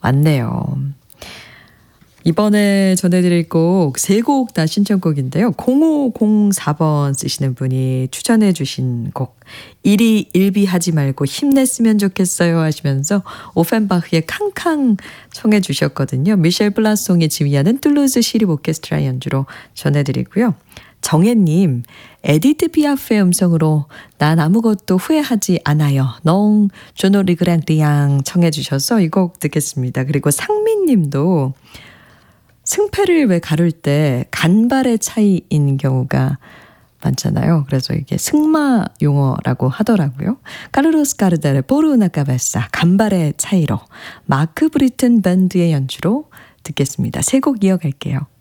많네요. 이번에 전해드릴 곡 세 곡 다 신청곡인데요. 0504번 쓰시는 분이 추천해 주신 곡 일이 일비하지 말고 힘냈으면 좋겠어요 하시면서 오펜바흐의 캉캉 청해 주셨거든요. 미셸 블라송이 지휘하는 툴루즈 시립 오케스트라 연주로 전해드리고요. 정혜님, 에디트 피아프의 음성으로 난 아무것도 후회하지 않아요. 농 조노 리그랑 리앙 청해 주셔서 이 곡 듣겠습니다. 그리고 상민님도 승패를 왜 가를 때 간발의 차이인 경우가 많잖아요. 그래서 이게 승마 용어라고 하더라고요. 카르로스 가르다르 포르우나 까바사 간발의 차이로 마크 브리튼 밴드의 연주로 듣겠습니다. 세 곡 이어갈게요.